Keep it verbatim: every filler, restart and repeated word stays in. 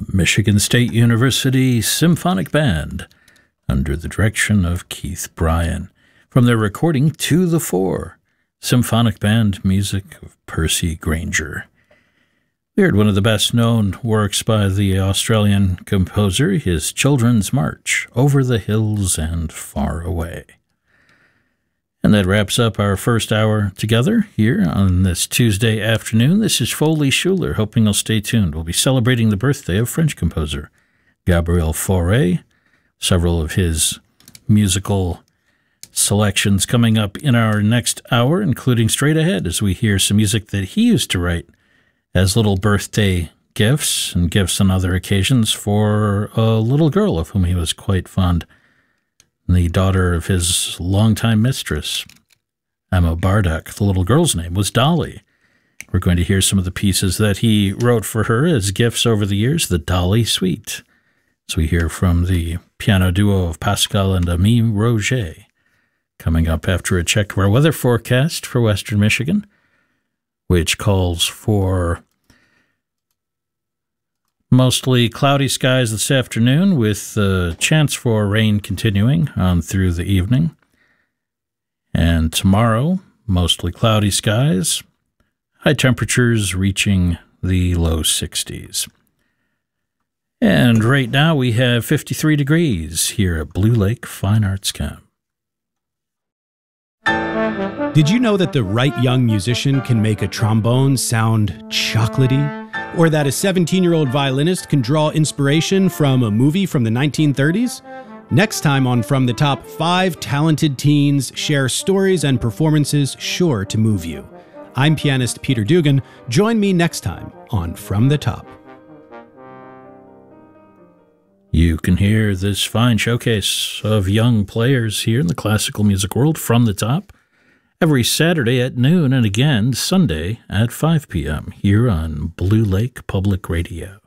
the Michigan State University Symphonic Band, under the direction of Keith Bryan, from their recording To the Fore, symphonic band music of Percy Grainger. We heard one of the best-known works by the Australian composer, his Children's March, Over the Hills and Far Away. And that wraps up our first hour together here on this Tuesday afternoon. This is Foley Schuler, hoping you'll stay tuned. We'll be celebrating the birthday of French composer Gabriel Fauré. Several of his musical selections coming up in our next hour, including straight ahead as we hear some music that he used to write as little birthday gifts and gifts on other occasions for a little girl of whom he was quite fond, the daughter of his longtime mistress, Emma Bardock. The little girl's name was Dolly. We're going to hear some of the pieces that he wrote for her as gifts over the years, the Dolly Suite. So we hear from the piano duo of Pascal and Ami Roger. Coming up after a check of our weather forecast for Western Michigan, which calls for mostly cloudy skies this afternoon with a chance for rain continuing on through the evening. And tomorrow, mostly cloudy skies, high temperatures reaching the low sixties. And right now we have fifty-three degrees here at Blue Lake Fine Arts Camp. Did you know that the right young musician can make a trombone sound chocolatey? Or that a seventeen-year-old violinist can draw inspiration from a movie from the nineteen thirties? Next time on From the Top, five talented teens share stories and performances sure to move you. I'm pianist Peter Dugan. Join me next time on From the Top. You can hear this fine showcase of young players here in the classical music world from the top every Saturday at noon and again Sunday at five p.m. here on Blue Lake Public Radio.